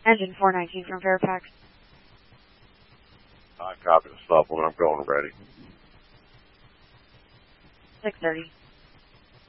Engine 419 from Fairfax. I copy the supplement. I'm going ready. 6:30.